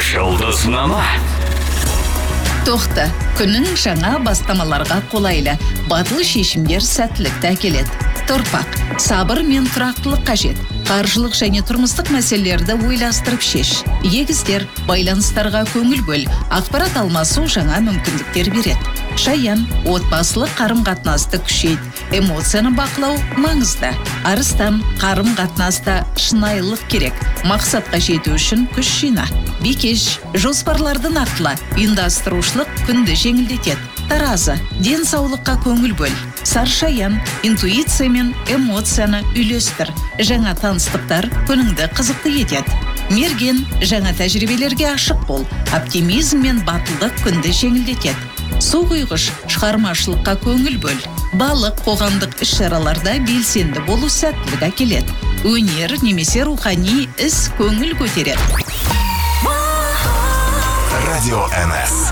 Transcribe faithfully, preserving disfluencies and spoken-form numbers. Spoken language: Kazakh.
Жұлдызнама. Тоқта, күнің жаңа бастамаларға қолайлы, батыл шешімдер сәттілікті әкеледі. Торпақ, сабыр мен тұрақтылық қажет. Қаржылық және тұрмыстық мәселелерді ойластырып шеш. Егіздер, байланыстарға көңіл бөл, ақпарат алмасу жаңа мүмкіндіктер береді. Шаян, отбасылық қарым-қатынасты күшейді. Эмоцияны бақылау маңызды. Арыстан, қарым-қатынаста шынайылық керек. Мақсатқа жету үшін күш жина. Бикеш, жоспарларды нақтыла, ұйымдастырушылық күнді жеңілдетеді. Таразы, денсаулыққа көңіл бөл. Саршаян, интуиция мен эмоцияны үйлестір. Жаңа таныстықтар күніңді қызықты етеді. Мерген, жаңа тәжірибелерге ашық бол. Оптимизм мен батылдық күнді жеңілдетеді. Су құйғыш, шығармашылыққа көңіл бөл. Балық, қоғамдық іс-шараларда белсенді болу сәттілік әкеледі. Өнер немесе рухани іс көңіл көтереді. Радио эн эс.